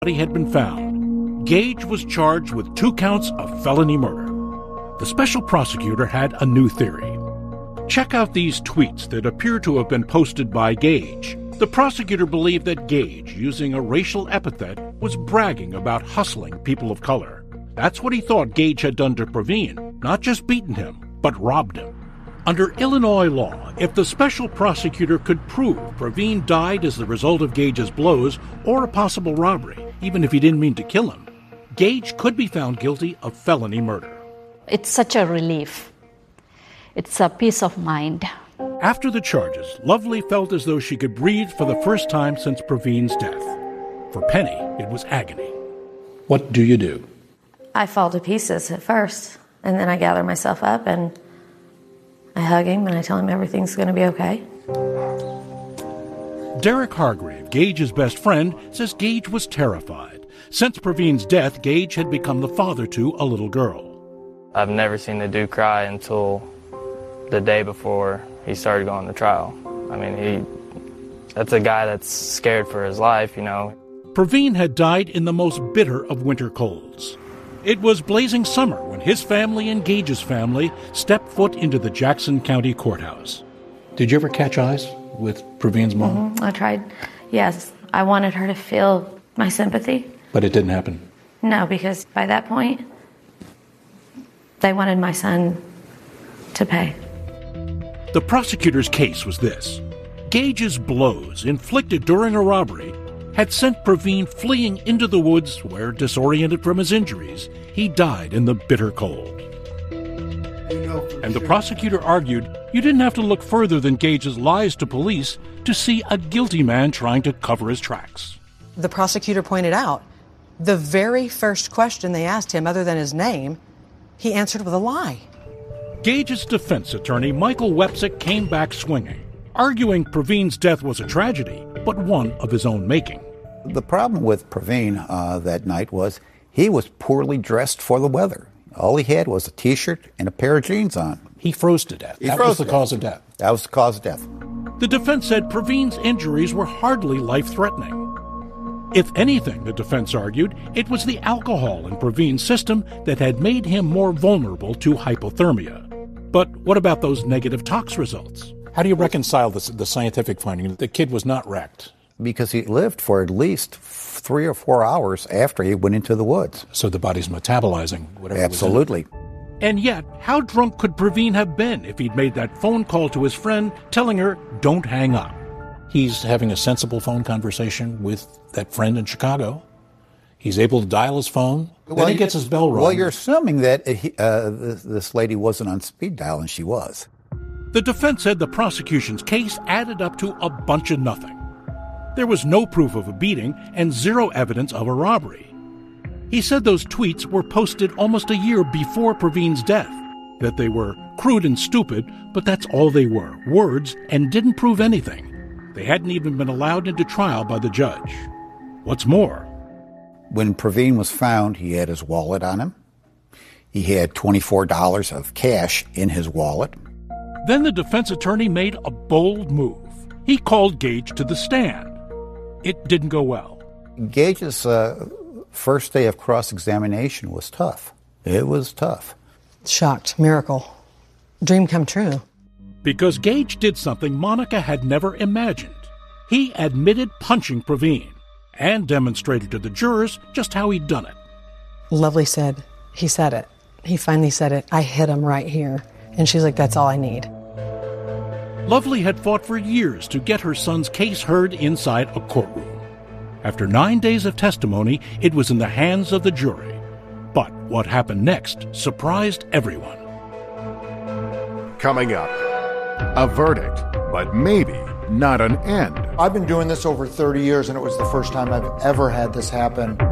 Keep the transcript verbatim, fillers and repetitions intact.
body had been found, Gage was charged with two counts of felony murder. The special prosecutor had a new theory. Check out these tweets that appear to have been posted by Gage. The prosecutor believed that Gage, using a racial epithet, was bragging about hustling people of color. That's what he thought Gage had done to Praveen, not just beaten him, but robbed him. Under Illinois law, if the special prosecutor could prove Praveen died as the result of Gage's blows or a possible robbery, even if he didn't mean to kill him, Gage could be found guilty of felony murder. It's such a relief. It's a peace of mind. After the charges, Lovely felt as though she could breathe for the first time since Praveen's death. For Penny, it was agony. What do you do? I fall to pieces at first, and then I gather myself up and I hug him and I tell him everything's going to be okay. Derek Hargrave, Gage's best friend, says Gage was terrified. Since Praveen's death, Gage had become the father to a little girl. I've never seen the dude cry until the day before he started going to trial. I mean, he that's a guy that's scared for his life, you know. Praveen had died in the most bitter of winter colds. It was blazing summer when his family and Gage's family stepped foot into the Jackson County Courthouse. Did you ever catch eyes with Praveen's mom? Mm-hmm. I tried. Yes, I wanted her to feel my sympathy. But it didn't happen? No, because by that point, they wanted my son to pay. The prosecutor's case was this. Gage's blows, inflicted during a robbery, had sent Praveen fleeing into the woods where, disoriented from his injuries, he died in the bitter cold. And the prosecutor argued you didn't have to look further than Gage's lies to police to see a guilty man trying to cover his tracks. The prosecutor pointed out the very first question they asked him, other than his name, he answered with a lie. Gage's defense attorney, Michael Wepsick, came back swinging, arguing Praveen's death was a tragedy, but one of his own making. The problem with Praveen uh, that night was he was poorly dressed for the weather. All he had was a T-shirt and a pair of jeans on. He froze to death. He that froze was the to cause death. of death. That was the cause of death. The defense said Praveen's injuries were hardly life-threatening. If anything, the defense argued, it was the alcohol in Praveen's system that had made him more vulnerable to hypothermia. But what about those negative tox results? How do you reconcile this, the scientific finding that the kid was not wrecked? Because he lived for at least three or four hours after he went into the woods. So the body's metabolizing whatever Absolutely. was in it. And yet, how drunk could Praveen have been if he'd made that phone call to his friend telling her, don't hang up? He's having a sensible phone conversation with that friend in Chicago. He's able to dial his phone. Then well, he gets his bell rung. Well, you're assuming that he, uh, this, this lady wasn't on speed dial, and she was. The defense said the prosecution's case added up to a bunch of nothing. There was no proof of a beating and zero evidence of a robbery. He said those tweets were posted almost a year before Praveen's death, that they were crude and stupid, but that's all they were, words, and didn't prove anything. They hadn't even been allowed into trial by the judge. What's more, when Praveen was found, he had his wallet on him. He had twenty-four dollars of cash in his wallet. Then the defense attorney made a bold move. He called Gage to the stand. It didn't go well. Gage's uh, first day of cross-examination was tough. It was tough. Shocked. Miracle. Dream come true. Because Gage did something Monica had never imagined. He admitted punching Praveen and demonstrated to the jurors just how he'd done it. Lovely said, he said it. He finally said it. I hit him right here. And she's like, that's all I need. Lovely had fought for years to get her son's case heard inside a courtroom. After nine days of testimony, it was in the hands of the jury. But what happened next surprised everyone. Coming up, a verdict, but maybe not an end. I've been doing this over thirty years, and it was the first time I've ever had this happen.